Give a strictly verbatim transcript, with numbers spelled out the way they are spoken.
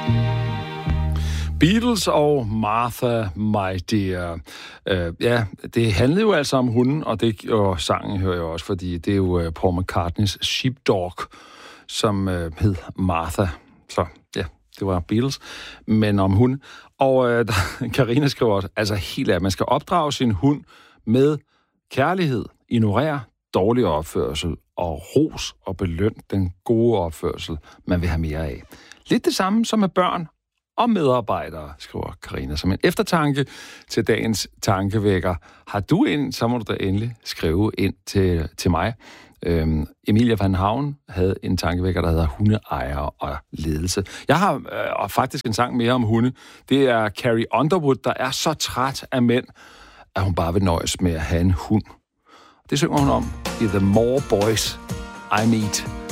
Beatles og Martha, My Dear. Uh, ja, det handlede jo altså om hunden, og, det, og sangen hører jeg også, fordi det er jo uh, Paul McCartneys Sheepdog, som uh, hed Martha. Så ja, det var Beatles, men om hund. Og Karina uh, skriver også, altså helt af, man skal opdrage sin hund med kærlighed, ignorere dårlig opførsel og ros og beløn den gode opførsel, man vil have mere af. Lidt det samme som med børn og medarbejdere, skriver Karina. Som en eftertanke til dagens tankevækker. Har du en, så må du da endelig skrive ind til, til mig. Øhm, Emilia van Havn havde en tankevækker, der hedder hundeejere og ledelse. Jeg har øh, faktisk en sang mere om hunde. Det er Carrie Underwood, der er så træt af mænd, at hun bare vil nøjes med at have en hund. Det synger hun om i The More Boys I Meet.